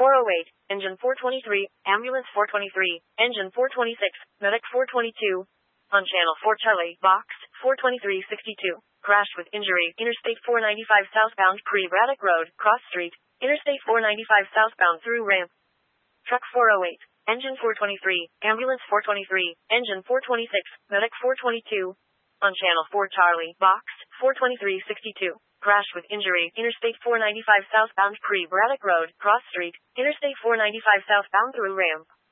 408, engine 423, ambulance 423, engine 426, medic 422. On channel 4 Charlie, box 42362. Crash with injury, Interstate 495 southbound pre-Braddock Road, cross street, Interstate 495 southbound through ramp. Truck 408, engine 423, ambulance 423, engine 426, medic 422. On channel 4 Charlie, box 42362. Crash with injury, Interstate 495 southbound pre-Braddock Road, cross street, Interstate 495 southbound through ramp.